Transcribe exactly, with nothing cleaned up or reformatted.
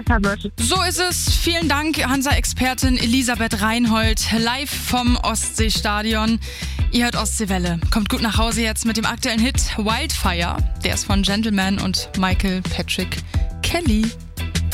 wird. So ist es. Vielen Dank, Hansa-Expertin Elisabeth Reinhold, live vom Ostseestadion. Ihr hört Ostseewelle. Kommt gut nach Hause jetzt mit dem aktuellen Hit Wildfire. Der ist von Gentleman und Michael Patrick Kelly.